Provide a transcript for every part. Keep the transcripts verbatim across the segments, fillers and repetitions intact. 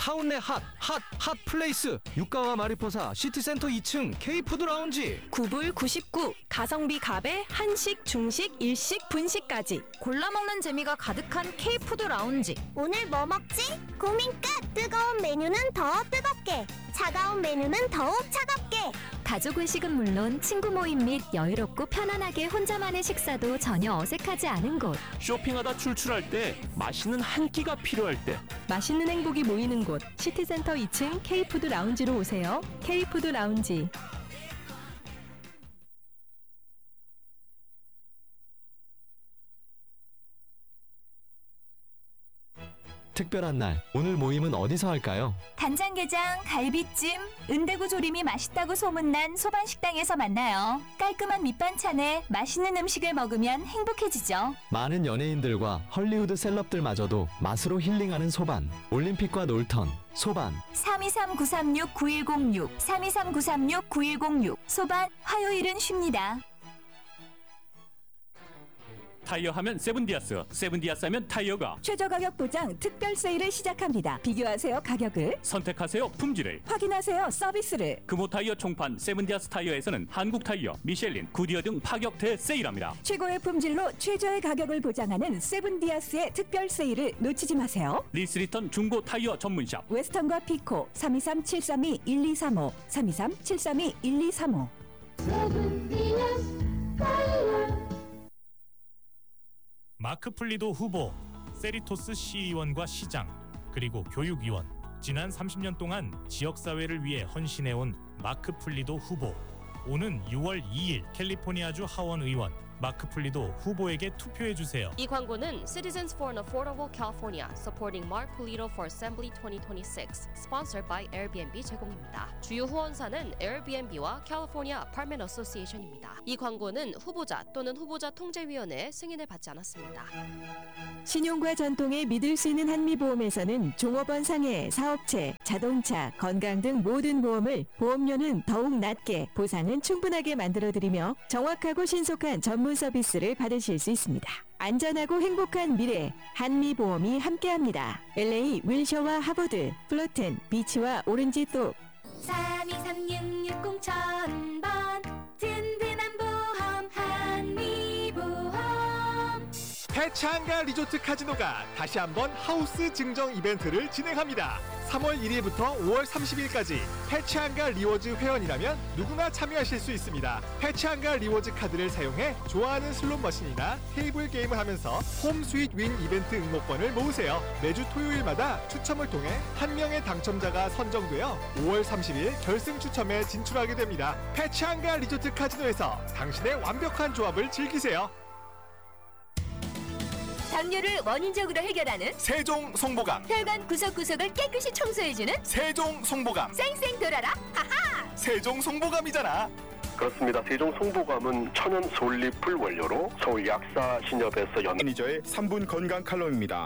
타운 내 핫, 핫, 핫 플레이스 유가와 마리포사 시티센터 이 층 K푸드 라운지. 구불 구십구, 가성비 갑에 한식, 중식, 일식, 분식까지 골라먹는 재미가 가득한 K푸드 라운지. 오늘 뭐 먹지? 고민 끝! 뜨거운 메뉴는 더 뜨겁게, 차가운 메뉴는 더욱 차갑게. 가족 외식은 물론 친구 모임 및 여유롭고 편안하게 혼자만의 식사도 전혀 어색하지 않은 곳. 쇼핑하다 출출할 때, 맛있는 한 끼가 필요할 때, 맛있는 행복이 모이는 곳 시티센터 이 층 K푸드 라운지로 오세요. K푸드 라운지. 특별한 날, 오늘 모임은 어디서 할까요? 간장게장, 갈비찜, 은대구 조림이 맛있다고 소문난 소반식당에서 만나요. 깔끔한 밑반찬에 맛있는 음식을 먹으면 행복해지죠. 많은 연예인들과 헐리우드 셀럽들마저도 맛으로 힐링하는 소반. 올림픽과 놀턴, 소반. 삼이삼 구삼육 구일공육, 삼이삼 구삼육 구일공육. 소반, 화요일은 쉽니다. 타이어 하면 세븐디아스, 세븐디아스 하면 타이어가. 최저 가격 보장 특별 세일을 시작합니다. 비교하세요 가격을, 선택하세요 품질을, 확인하세요 서비스를. 금호 타이어 총판 세븐디아스 타이어에서는 한국 타이어, 미셸린, 구디어 등 파격 대세일합니다. 최고의 품질로 최저의 가격을 보장하는 세븐디아스의 특별 세일을 놓치지 마세요. 리스리턴 중고 타이어 전문샵 웨스턴과 피코 삼이삼 칠삼이 일이삼오, 삼이삼 칠삼이 일이삼오. 마크 플리도 후보, 세리토스 시의원과 시장, 그리고 교육위원, 지난 삼십 년 동안 지역사회를 위해 헌신해온 마크 플리도 후보. 오는 유월 이일 캘리포니아주 하원 의원 마크 플리도 후보에게 투표해주세요. 이 광고는 Citizens for an Affordable California, supporting Mark Pulido for Assembly twenty twenty-six, sponsored by 에어비앤비 제공입니다. 주요 후원사는 에어비앤비와 캘리포니아 아파트먼트 어소시에이션입니다. 이 광고는 후보자 또는 후보자 통제위원회의 승인을 받지 않았습니다. 신용과 전통에 믿을 수 있는 한미보험에서는 종업원 상해, 사업체, 자동차, 건강 등 모든 보험을 보험료는 더욱 낮게, 보상은 충분하게 만들어드리며 정확하고 신속한 전문 서비스를 받으실 수 있습니다. 안전하고 행복한 미래, 한미보험이 함께합니다. 엘에이 윌셔와 하버드, 플로튼, 비치와 오렌지 또 삼이삼육육공 천번 든든한 보험 한미보험. 해창가 리조트 카지노가 다시 한번 하우스 증정 이벤트를 진행합니다. 삼월 일일부터 오월 삼십일까지 해치한가 리워즈 회원이라면 누구나 참여하실 수 있습니다. 해치한가 리워즈 카드를 사용해 좋아하는 슬롯 머신이나 테이블 게임을 하면서 홈 스윗 윈 이벤트 응모권을 모으세요. 매주 토요일마다 추첨을 통해 한 명의 당첨자가 선정되어 오월 삼십일 결승 추첨에 진출하게 됩니다. 해치한가 리조트 카지노에서 당신의 완벽한 조합을 즐기세요. 당뇨를 원인적으로 해결하는 세종 송보감, 혈관 구석구석을 깨끗이 청소해주는 세종 송보감, 쌩쌩 돌아라 하하. 세종 송보감이잖아. 그렇습니다. 세종 송보감은 천연 솔잎을 원료로 서울 약사신협에서 연 매니저의 삼 분 건강 칼럼입니다.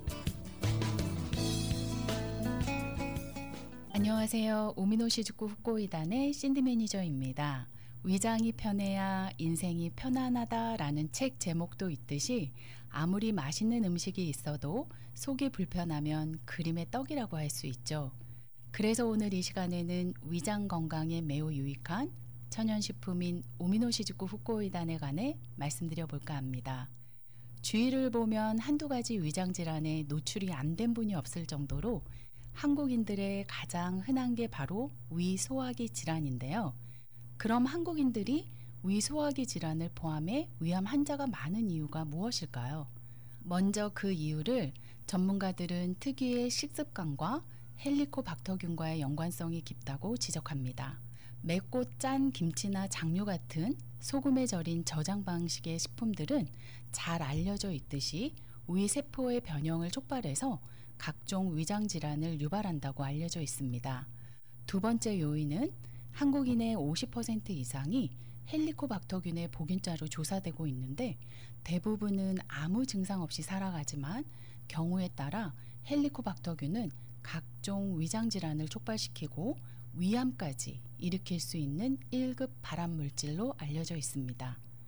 안녕하세요. 오미노시즈쿠 후코이단의 신디 매니저입니다. 위장이 편해야 인생이 편안하다라는 책 제목도 있듯이 아무리 맛있는 음식이 있어도 속이 불편하면 그림의 떡이라고 할 수 있죠. 그래서 오늘 이 시간에는 위장 건강에 매우 유익한 천연식품인 오미노시즈쿠 후코이단에 관해 말씀드려 볼까 합니다. 주위를 보면 한두 가지 위장 질환에 노출이 안 된 분이 없을 정도로 한국인들의 가장 흔한 게 바로 위소화기 질환인데요. 그럼 한국인들이 위소화기 질환을 포함해 위암 환자가 많은 이유가 무엇일까요? 먼저 그 이유를 전문가들은 특유의 식습관과 헬리코박터균과의 연관성이 깊다고 지적합니다. 맵고 짠 김치나 장류 같은 소금에 절인 저장 방식의 식품들은 잘 알려져 있듯이 위세포의 변형을 촉발해서 각종 위장 질환을 유발한다고 알려져 있습니다. 두 번째 요인은 한국인의 오십 퍼센트 이상이 헬리코박터균의 보균자로 조사되고 있는데 대부분은 아무 증상 없이 살아가지만 경우에 따라 헬리코박터균은 각종 위장 질환을 촉발시키고 위암까지 일으킬 수 있는 일 급 발암 물질로 알려져 있습니다.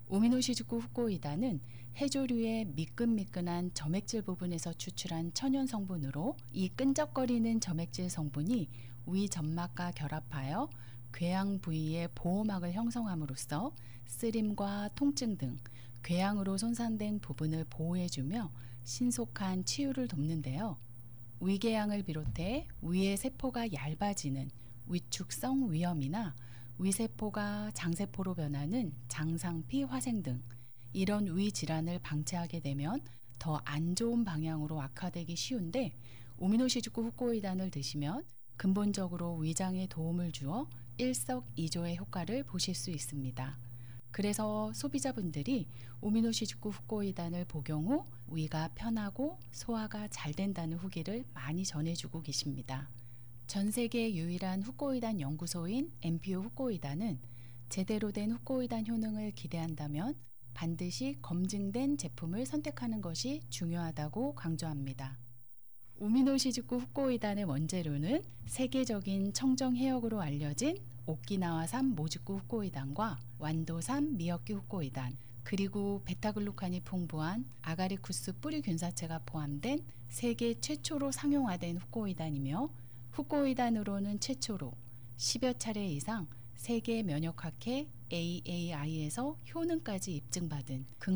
오미노시즈쿠 후코이다는 해조류의 미끈미끈한 점액질 부분에서 추출한 천연 성분으로 이 끈적거리는 점액질 성분이 위 점막과 결합하여 궤양 부위의 보호막을 형성함으로써 쓰림과 통증 등 궤양으로 손상된 부분을 보호해주며 신속한 치유를 돕는데요. 위궤양을 비롯해 위의 세포가 얇아지는 위축성 위염이나 위세포가 장세포로 변하는 장상피 화생 등 이런 위 질환을 방치하게 되면 더 안 좋은 방향으로 악화되기 쉬운데 오미노시즈쿠 후코이단을 드시면 근본적으로 위장에 도움을 주어 일석이조의 효과를 보실 수 있습니다. 그래서 소비자분들이 오미노시즈쿠 후코이단을 복용 후 위가 편하고 소화가 잘 된다는 후기를 많이 전해주고 계십니다. 전 세계 유일한 후코이단 연구소인 엠피오 후코이단은 제대로 된 후코이단 효능을 기대한다면 반드시 검증된 제품을 선택하는 것이 중요하다고 강조합니다. 오미노시즈쿠 후코이단의 원재료는 세계적인 청정 해역으로 알려진 오키나와산 모즈쿠 후코이단과 완도산 미역기 후코이단, 그리고 베타글루칸이 풍부한 아가리쿠스 뿌리 균사체가 포함된 세계 최초로 상용화된 후코이단이며 후코이단으로는 최초로 십여 차례 이상 세계 면역학회 에이에이아이에서 효능까지 입증받은